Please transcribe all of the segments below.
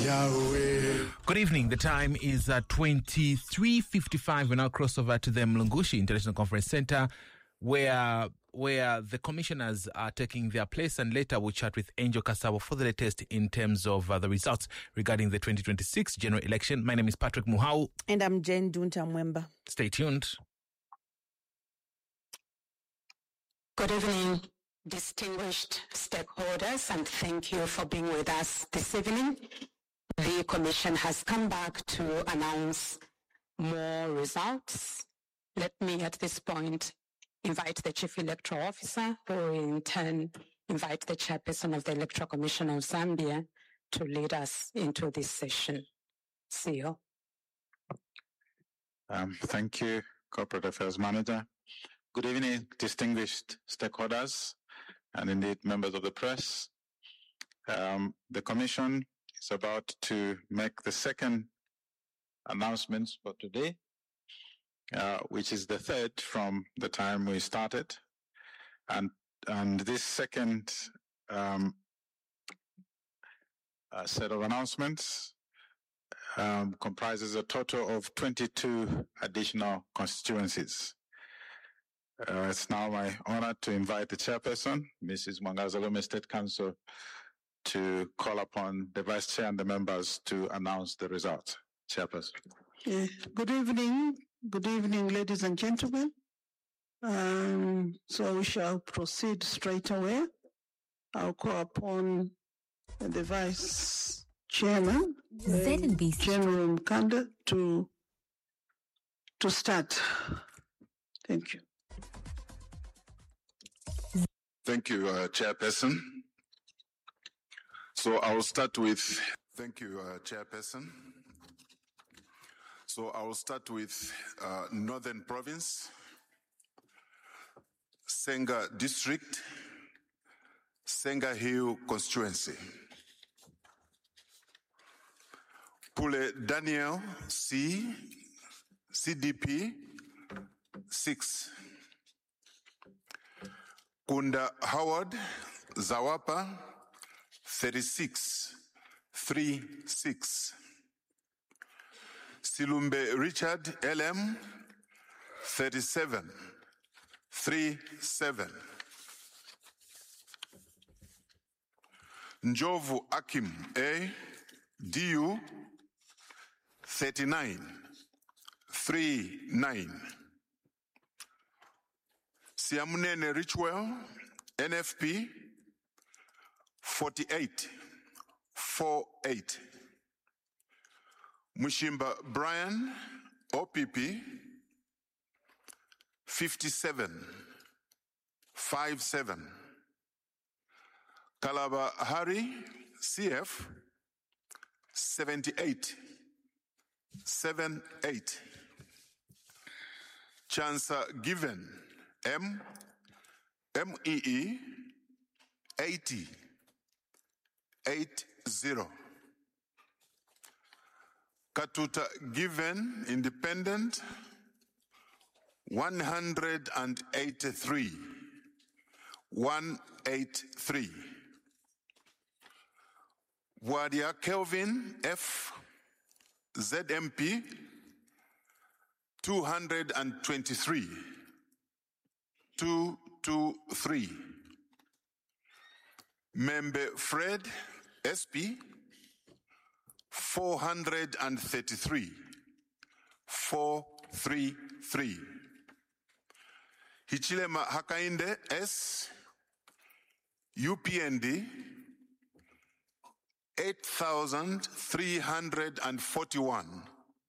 Yahweh. Good evening. The time is 23:55. We now cross over to the Mlungushi International Conference Center, where the commissioners are taking their place, and later we'll chat with Angel Kasabo for the latest in terms of the results regarding the 2026 general election. My name is Patrick Muhau. And I'm Jane Dunta Mwemba. Stay tuned. Good evening, distinguished stakeholders, and thank you for being with us this evening. The Commission has come back to announce more results. Let me at this point invite the Chief Electoral Officer, who will in turn invite the Chairperson of the Electoral Commission of Zambia to lead us into this session. CEO. Thank you, Corporate Affairs Manager. Good evening, distinguished stakeholders and indeed members of the press. The Commission is about to make the second announcement for today, which is the third from the time we started. And this second set of announcements comprises a total of 22 additional constituencies. It's now my honor to invite the chairperson, Mrs. Mwangazalome State Council, to call upon the vice chair and the members to announce the results. Chairperson. Good evening, ladies and gentlemen. So we shall proceed straight away. I'll call upon the vice chairman, General Mkanda, to start. Thank you. Thank you, Chairperson. So I will start with, Northern Province, Senga District, Senga Hill Constituency. Pule Daniel C, CDP 6. Kunda Howard Zawapa 3636. Silumbe Richard LM 3737. Njovu Akim A DU 3939. Siamunene Richwell NFP 4848. Mushimba Brian OPP 5757. Kalaba Hari CF 7878. Chansa Given MEE 8080. Katuta Given Independent 183. Wadia Kelvin F ZMP 223. Membe Fred SP 433. Hichilema Hakainde S UPND 8341.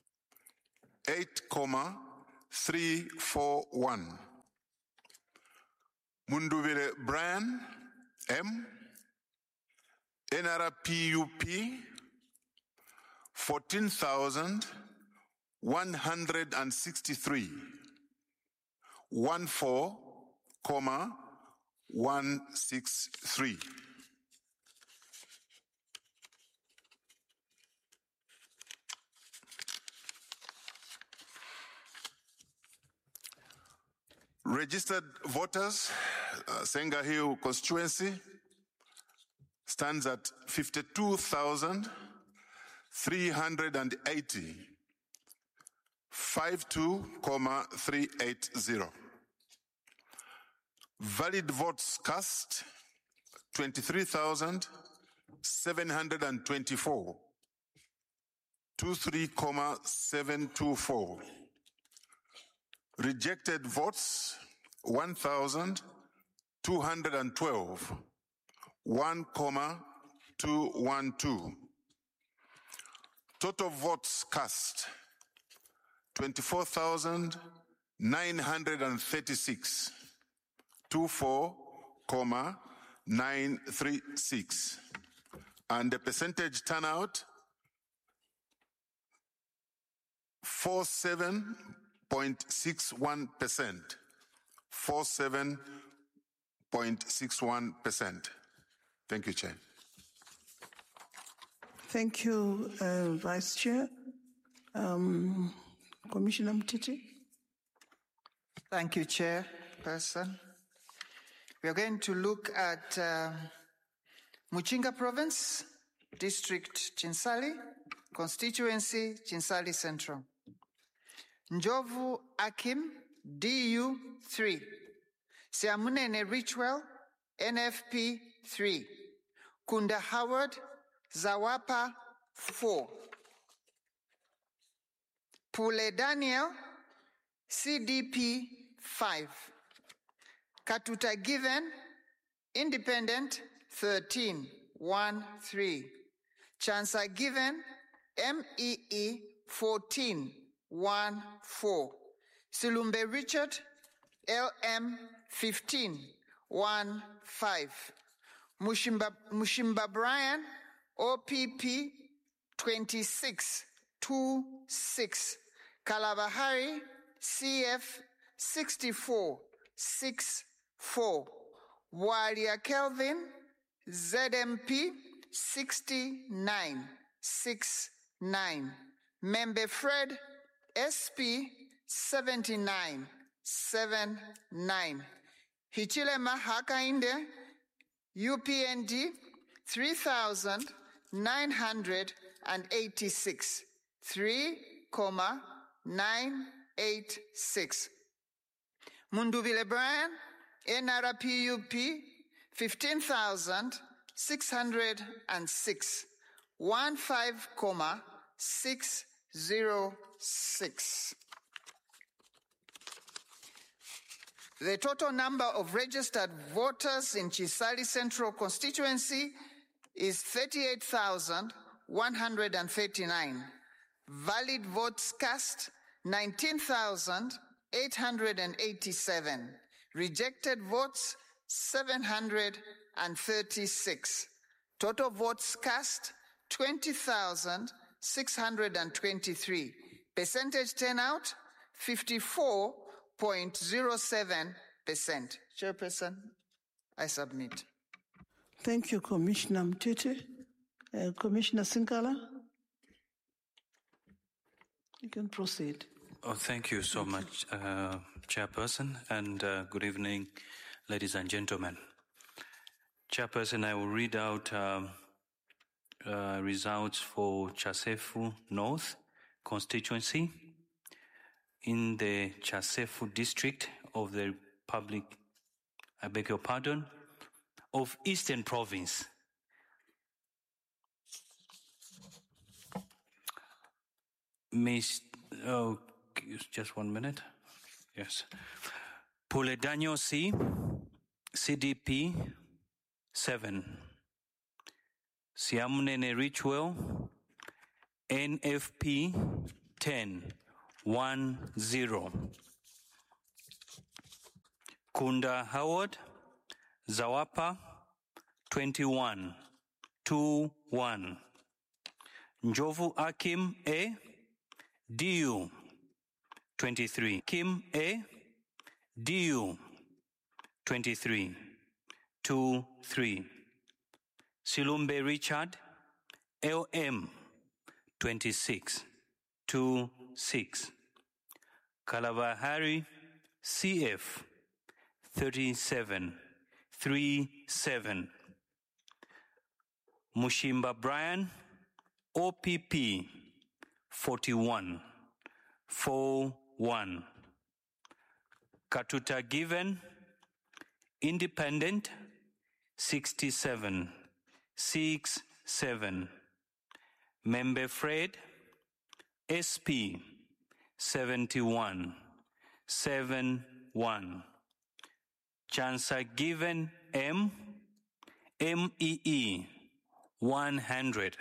8,341. Munduvile Brian M NRPUP 14,163. 14,163. Registered voters, Senga Hill constituency stands at 52,000 380. 52,380. Valid votes cast 23,724. 23,724. Rejected votes 1,212. 1,212. Total votes cast 24,936. 24,936. And the percentage turnout 47.61%. 47.61%. Thank you, Chair. Thank you, Vice Chair. Commissioner Mtiti. Thank you, Chairperson. We are going to look at Muchinga Province, District Chinsali, Constituency Chinsali Central. Njovu Akim, DU 3. Siamunene Richwell, NFP 3. Kunda Howard, Zawapa 4. Pule Daniel, CDP 5. Katuta Given, Independent 13, 1-3. Chansa Given, MEE 14, 1-4. Silumbe Richard, LM 15, 1-5. Mushimba Brian, OPP 26, 2-6. Kalabahari, CF 64, 6-4. Walia Kelvin, ZMP 69, 6-9. Membe Fred, SP 79, 7-9. Hichilema Hakainde, UPND 3,986, 3,986. Munduvile Brian, NRPUP 15,606, 15,606. The total number of registered voters in Chisali Central constituency is 38,139. Valid votes cast 19,887. Rejected votes 736. Total votes cast 20,623. Percentage turnout 54.07%. Chairperson, I submit. Thank you, Commissioner Mtiti. Commissioner Sinkala, you can proceed. Oh, thank you so much, Chairperson, and good evening, ladies and gentlemen. Chairperson, I will read out results for Chasefu North constituency in the Chasefu district of the Republic, I beg your pardon, of Eastern Province. Just 1 minute. Yes. Puledanyo C, CDP 7. Siamunene Richwell, NFP 10, 1-0. Kunda Howard, Zawapa 21, 2-1. Njovu Akim A, DU 23. Kim A, DU 23, 2-3. Silumbe Richard, LM 26, 2-6. Kalabahari CF 37, 3-7. Mushimba Brian, OPP 41, 4-1. Katuta Given, Independent 67, 6-7. Member Fred, SP 71, 7-1. Chancer Given M, MEE 100,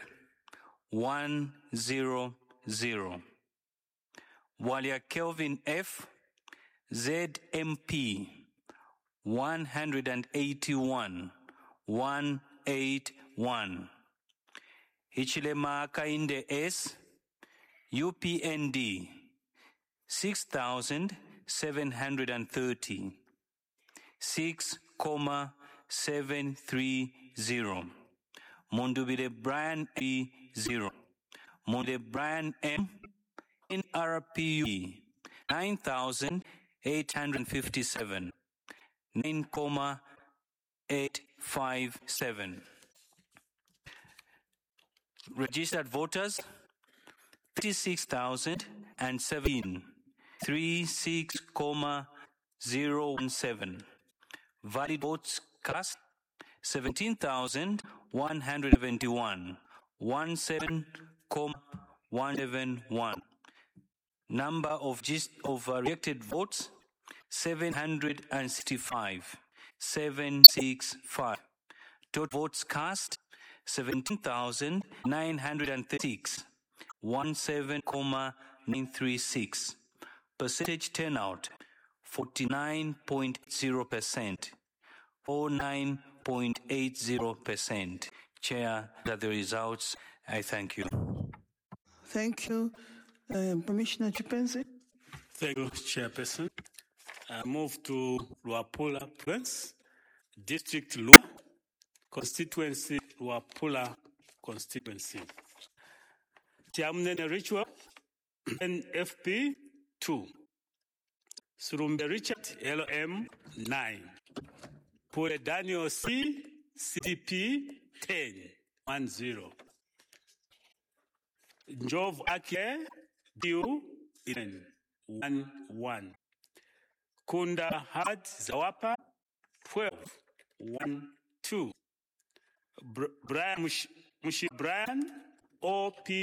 100. Walia Kelvin F, ZMP 181, 181. Hichilema Kainde S, UPND 6,730, 6,730. Mundubile Brian E 0. Munde Brian M in RPU 9,857, 9,857. Registered voters 36,017, 36,017. Valid votes cast 17,171, 17,171. Number of rejected votes 765, 765. Total votes cast 17,936, 17,936. Percentage turnout 49.0%, 49.80%. Chair, that the results, I thank you. Thank you. Commissioner Chipenzi. Thank you, Chairperson. I move to Luapula Province, District Lua, Constituency Luapula Constituency. Tiamnene Ritual, NFP 2. Surumbe Richard, LM 9. Pure Daniel C, CDP 10, 10. Njov Ake, DU 11. Kunda Had Zawapa 12, 12. Brian Mushi Brian OP